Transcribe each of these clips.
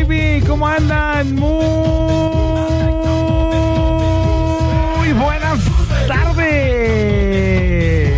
baby? ¿Cómo andan? Muy buenas tardes.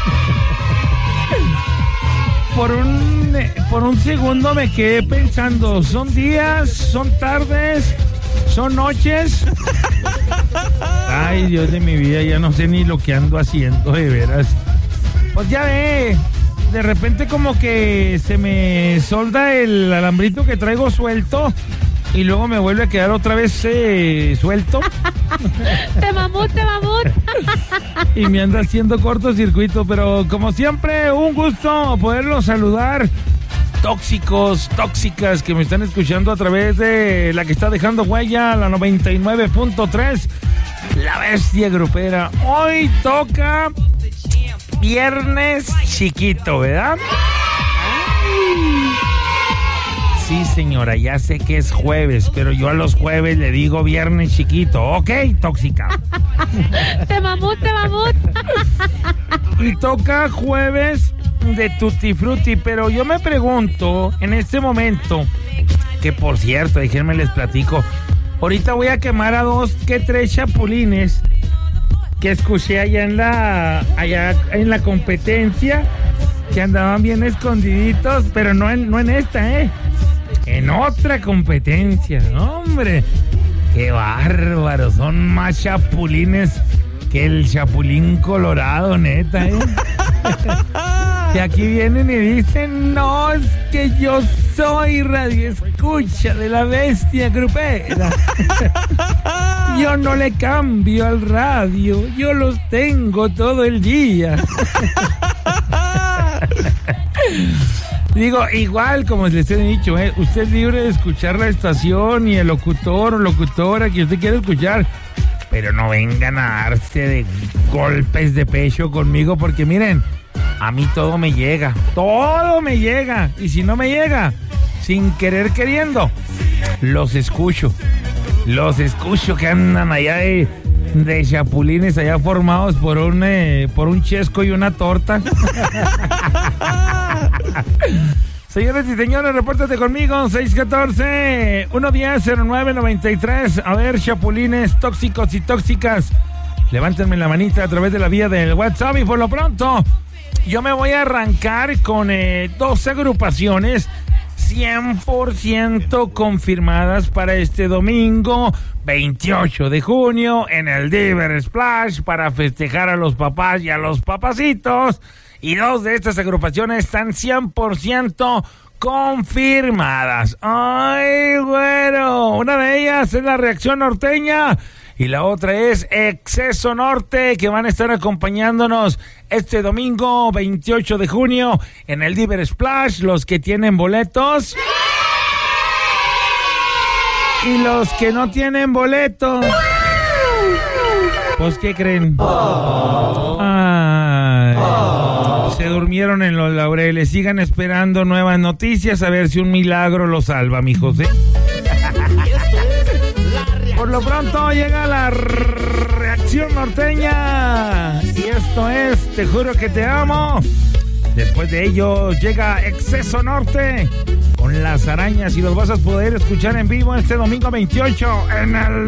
Por un segundo me quedé pensando, ¿son días? ¿Son tardes? ¿Son noches? Ay, Dios de mi vida, ya no sé ni lo que ando haciendo, de veras. Pues ya ve, de repente como que se me solda el alambrito que traigo suelto y luego me vuelve a quedar otra vez suelto. Te mamut. Y me anda haciendo cortocircuito, pero como siempre, un gusto poderlos saludar. Tóxicos, tóxicas que me están escuchando a través de la que está dejando huella, la 99.3, La Bestia Grupera. Hoy toca viernes chiquito, ¿verdad? Sí, señora, ya sé que es jueves, pero yo a los jueves le digo viernes chiquito. Ok, tóxica. Te mamut. Y toca jueves de Tutti Frutti, pero yo me pregunto en este momento, que por cierto, déjenme les platico, ahorita voy a quemar a 2 que 3 chapulines que escuché allá en la competencia, que andaban bien escondiditos, pero no en esta, en otra competencia. ¡No, hombre! ¡Qué bárbaro! Son más chapulines que el chapulín colorado, neta, Y aquí vienen y dicen, no, es que yo soy radioescucha de La Bestia Grupera. Yo no le cambio al radio, yo los tengo todo el día. Digo, igual como les he dicho, usted es libre de escuchar la estación y el locutor o locutora que usted quiera escuchar, pero no vengan a darse de golpes de pecho conmigo, porque miren, a mí todo me llega, y si no me llega, sin querer queriendo, los escucho que andan allá de chapulines allá formados por un chesco y una torta. Señores y señores, repórtate conmigo, 614-110-0993. A ver, chapulines tóxicos y tóxicas, levántenme la manita a través de la vía del WhatsApp. Y por lo pronto, yo me voy a arrancar con 12 agrupaciones 100% confirmadas para este domingo 28 de junio en el Diver Splash para festejar a los papás y a los papacitos. Y 2 de estas agrupaciones están 100% confirmadas. ¡Ay, güero! Una de ellas es la Reacción Norteña y la otra es Exceso Norte, que van a estar acompañándonos este domingo 28 de junio en el Diver Splash. Los que tienen boletos y los que no tienen boletos, pues ¿qué creen? Se durmieron en los laureles. Sigan esperando nuevas noticias a ver si un milagro los salva, mijos, Por lo pronto llega la Reacción Norteña y esto es Te Juro Que Te Amo. Después de ello llega Exceso Norte con Las Arañas y los vas a poder escuchar en vivo este domingo 28 en el